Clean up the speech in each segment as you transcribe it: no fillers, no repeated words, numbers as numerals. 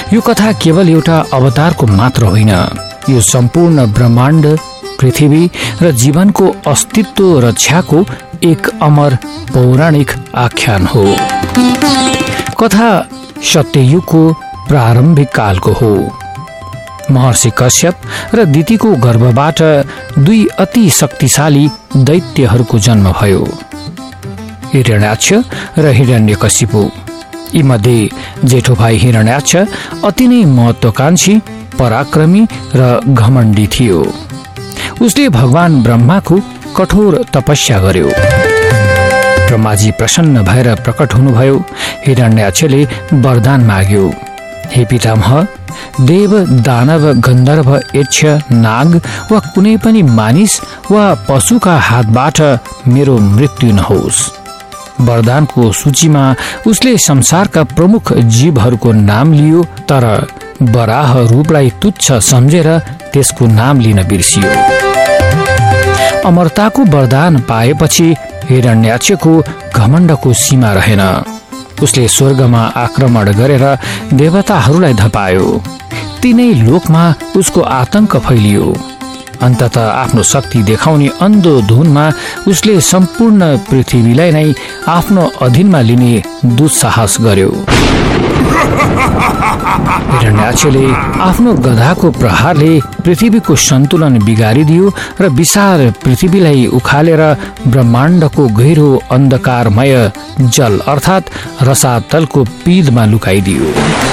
यो कथा केवल एउटा अवतारको मात्र होइन, यो सम्पूर्ण ब्रह्माण्ड, पृथ्वी र जीवनको अस्तित्व रक्षाको एक अमर पौराणिक आख्यान हो। कथा सत्ययुगको प्रारम्भिक कालको हो। महर्षि कश्यप र दितिको गर्भबाट दुई अति शक्तिशाली दैत्यहरूको जन्म भयो, हिरण्याक्ष र हिरण्यकशिपु। यी मध्ये जेठो भाइ हिरण्याक्ष अति नै महत्वाकांक्षी, पराक्रमी र घमण्डी थियो। उसले भगवान ब्रह्माको कठोर तपस्या गर्यो। ब्रह्माजी प्रसन्न भएर प्रकट हुनुभयो। हिरण्याक्षले वरदान माग्यो, हे पितामह, देव, दानव, गन्धर्व, यक्ष, नाग वा कुनै पनि मानिस वा पशुका हातबाट मेरो मृत्यु नहोस्। वरदानको सूचीमा उसले संसारका प्रमुख जीवहरूको नाम लियो, तर वराह रूपलाई तुच्छ सम्झेर त्यसको नाम लिन बिर्सियो। अमरताको वरदान पाएपछि हिरण्याक्षको घमण्डको सीमा रहेन। उसले स्वर्गमा आक्रमण गरेर देवताहरूलाई धपायो। तीनै लोकमा उसको आतंक फैलियो। अन्ततः आफ्नो शक्ति देखाउने अन्धो धुनमा उसले सम्पूर्ण पृथ्वीलाई नै आफ्नो अधीनमा लिने दुस्साहस गर्यो। हिरण्याक्षले आफ्नो गधाको प्रहारले पृथ्वीको सन्तुलन बिगारिदियो र विशाल पृथ्वीलाई उखालेर ब्रह्माण्डको गहिरो अन्धकारमय जल अर्थात् रसातलको पिँधमा लुकाइदियो।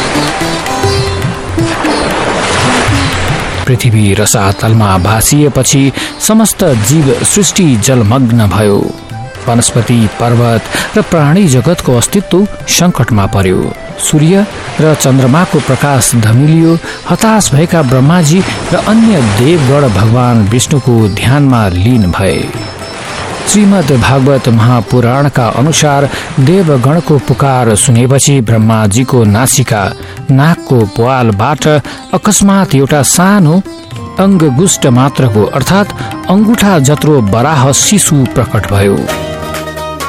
पृथ्वी रसातलमा भासिएपछि समस्त जीव सृष्टि जलमग्न भयो। वनस्पति, पर्वत र प्राणी जगतको अस्तित्व संकटमा पर्यो। सूर्य र चन्द्रमाको प्रकाश धमिलियो। हताश भएका ब्रह्माजी र अन्य देवगण भगवान विष्णुको ध्यानमा लीन भए। श्रीमद् भागवत महापुराणका अनुसार देवगणको पुकार सुनेपछि ब्रह्माजीको नासिका नाकको प्वालबाट अकस्मात एउटा सानो अंगगुष्ट मात्रको अर्थात् अंगुठा जत्रो वराह शिशु प्रकट भयो।